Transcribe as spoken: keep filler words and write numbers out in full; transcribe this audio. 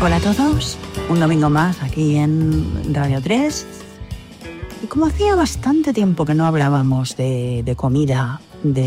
Hola a todos, un domingo más aquí en Radio tres. Y como hacía bastante tiempo que no hablábamos de, de comida, de